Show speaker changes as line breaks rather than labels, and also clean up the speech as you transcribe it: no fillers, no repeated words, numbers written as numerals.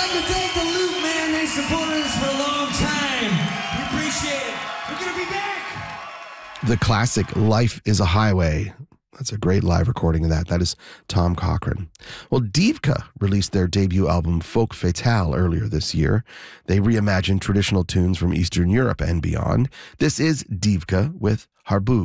like to thank the Loop, man. They supported us for a long time. We appreciate it. We're going to be back.
The classic Life is a Highway. That's a great live recording of that. That is Tom Cochrane. Well, Divka released their debut album Folk Fatale earlier this year. They reimagined traditional tunes from Eastern Europe and beyond. This is Divka with Harbu.